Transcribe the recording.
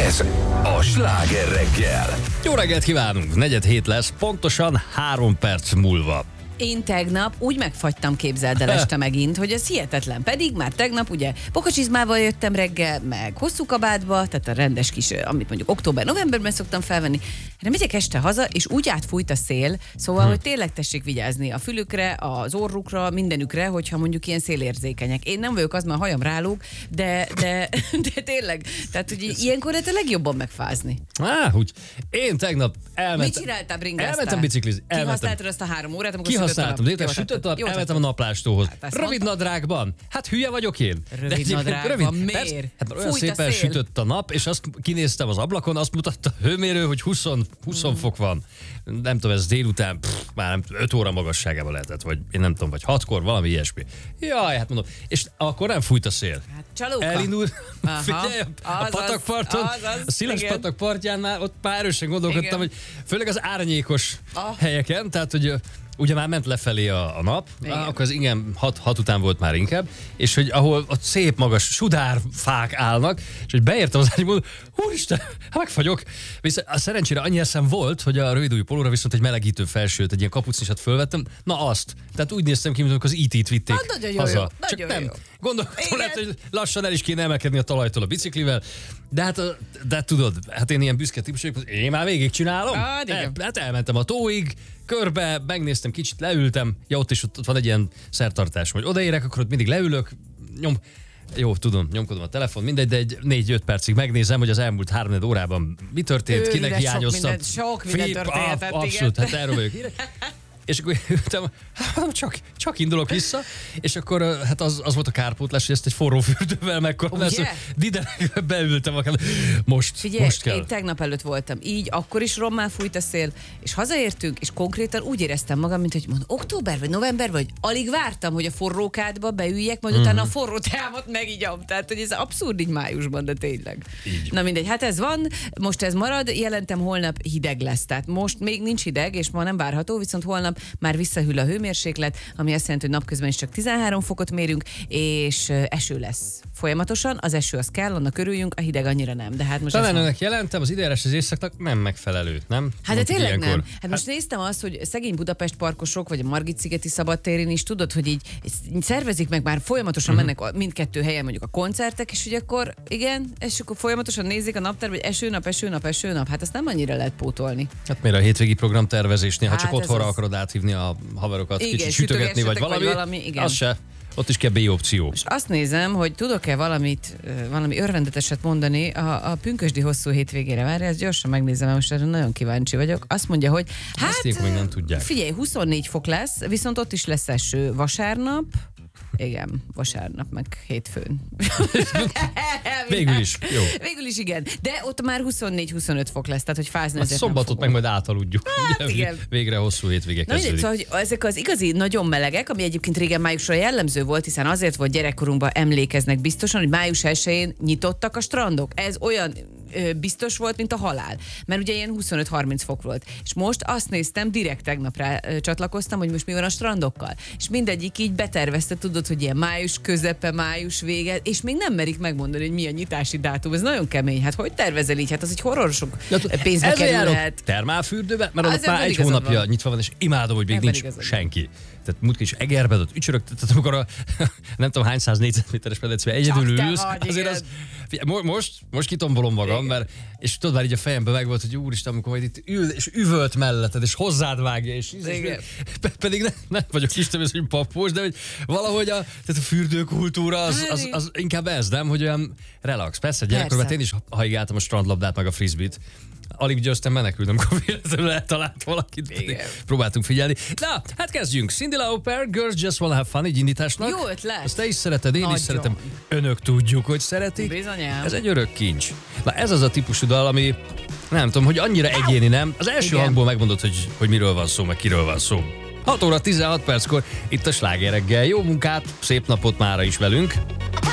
Ez a Sláger reggel. Jó reggelt kívánunk! 4:07 lesz, pontosan 3 perc múlva. Én tegnap úgy megfagytam, képzeld el este megint, hogy ez hihetetlen. Pedig már tegnap ugye pokacsizmával jöttem reggel, meg hosszú kabátba, tehát a rendes kis, amit mondjuk október-novemberben szoktam felvenni. De megyek este haza, és úgy átfújt a szél, szóval, hogy tényleg tessék vigyázni a fülükre, az orrukra, mindenükre, hogyha mondjuk ilyen szélérzékenyek. Én nem vagyok az, mert a hajam rálóg, de tényleg, tehát hogy ilyenkor lehet a legjobban megfázni. Úgy. Én tegnap elmentem. Mit csináltál, bringáztál? Elmentem biciklizni. Kihasználtad azt a 3 órát, amikor Kihasználtam, de sütött a nap, elmentem a naplástóhoz. Rövid nadrágban. Hát hülye vagyok én. Rövid nadrágban, miért? Hát olyan szépen sütött a nap, és azt kinéztem az ablakon, azt mutatta a hőmérő, hogy 20 fok van. Nem tudom, ez délután, már nem 5 óra magasságában lehetett, vagy én nem tudom, vagy 6-kor, valami ilyesmi. Jaj, hát mondom, és akkor nem fújt a szél. Hát csalóka. Elindult, figyelj, a patakparton, a Szilas patak partjánál, ott már erősen gondolkodtam, hogy főleg az árnyékos helyeken, tehát, hogy ugye már ment lefelé a nap, akkor az igen 6 után volt már inkább, és hogy ahol ott szép magas sudárfák állnak, és hogy beértem az ágyból, úristen, megfagyok. Viszont a szerencsére annyi eszem volt, hogy a rövidújú polóra viszont egy melegítő felsőt, egy ilyen kapucnisat fölvettem, na azt. Tehát úgy néztem ki, mint amikor az IT-t vitték haza. Csak nem. Gondolkodtam, lehet, hogy lassan el is kéne emelkedni a talajtól a biciklivel, de tudod, hát én ilyen büszke típus vagyok, én már végigcsinálom. Hát elmentem a tóig, körbe, megnéztem kicsit, leültem, ott van egy ilyen szertartás, hogy odaérek, akkor ott mindig leülök, jó, tudom, nyomkodom a telefon, mindegy, de egy 4-5 percig megnézem, hogy az elmúlt 3 órában mi történt, kinek hiányoztam. Sok minden történhetett, abszolút, hát erről vagyok. És akkor ültem, csak indulok vissza, és akkor hát az volt a kárpótlás, hogy ezt egy forró fürdővel megkoronászom. Diderekbe beültem akár. Most kell. Én tegnap előtt voltam így, akkor is rommá fújt a szél, és hazaértünk, és konkrétan úgy éreztem magam, mint hogy október vagy november, vagy alig vártam, hogy a forrókádba beüljek, majd utána a forró teámat megigyam. Tehát, hogy ez abszurd így májusban, de tényleg. Így. Na mindegy, hát ez van, most ez marad, jelentem holnap hideg lesz. Tehát most még nincs hideg, és ma nem várható, viszont holnap már visszahűl a hőmérséklet, ami azt jelenti, hogy napközben is csak 13 fokot mérünk, és eső lesz folyamatosan. Az eső az kell, annak örüljünk, a hideg annyira nem. De hát most talán önnek jelentem, az időjárás az éjszaknak nem megfelelő, nem? Hát de tényleg ilyenkor nem. Hát most néztem azt, hogy szegény Budapest parkosok, vagy a Margit-szigeti szabadtéren is tudod, hogy így szervezik meg, már folyamatosan mennek mindkettő helyen mondjuk a koncertek, és hogy akkor igen, és akkor folyamatosan nézik a naptár, hogy esőnap. Hát azt nem annyira lehet pótolni. Hát miért a hétvégi programtervezésnél, ha csak otthonra akarod áthívni a haverokat, igen, kicsit sütögetni, vagy valami igen. Az se. Ott is kell B opció. És azt nézem, hogy tudok-e valami örvendeteset mondani a pünkösdi hosszú hétvégére. Várj, ezt gyorsan megnézem, most erre nagyon kíváncsi vagyok. Azt mondja, hogy hát még nem tudják. Figyelj, 24 fok lesz, viszont ott is lesz eső vasárnap. Igen, vasárnap, meg hétfőn. Végül is, jó. Végül is igen, de ott már 24-25 fok lesz, tehát hogy fázni ezért szombatot meg majd átaludjuk. Hát, igen. Végre hosszú hétvége kezdődik. Szóval, hogy ezek az igazi nagyon melegek, ami egyébként régen májusra jellemző volt, hiszen azért volt, gyerekkorunkban emlékeznek biztosan, hogy május 1-én nyitottak a strandok. Ez olyan biztos volt, mint a halál. Mert ugye ilyen 25-30 fok volt. És most azt néztem, direkt tegnap rá csatlakoztam, hogy most mi van a strandokkal. És mindegyik így betervezte, tudod, hogy ilyen május közepe, május vége, és még nem merik megmondani, hogy mi a nyitási dátum. Ez nagyon kemény. Hát hogy tervezel így? Hát az egy horrorosok pénzbe kerülhet. Termálfürdőbe, mert ott már egy hónapja nyitva van, és imádom, hogy még nincs senki. Tehát múltkor is Egerben ott ücsörök, tehát amikor nem tudom hány 100 négyzetméteres medencében egyedül ülsz, azért az, most kitombolom magam, mert, és tudod már így a fejemben meg volt, hogy úristen, amikor majd itt ül, és üvölt melletted, és hozzád vágja, és pedig nem vagyok istenész, hogy pappós, de hogy valahogy tehát a fürdőkultúra az inkább ez, nem, hogy olyan relax. Persze, gyerekkorban én is haigáltam a strandlabdát, meg a frisbee-t. Alig győztem menekülni, amikor véletlenül eltalált valakit. Próbáltunk figyelni. Na, hát kezdjünk. Cyndi Lauper, Girls Just Wanna Have Fun, így indításnak. Jó ötlet. Ezt te is szereted, én is szeretem. Önök tudjuk, hogy szeretik. Bizonyám. Ez egy örök kincs. Na, ez az a típusú dal, ami nem tudom, hogy annyira egyéni, nem? Az első hangból megmondod, hogy miről van szó, meg kiről van szó. 6 óra 16 perckor itt a Sláger reggel. Jó munkát, szép napot mára is velünk.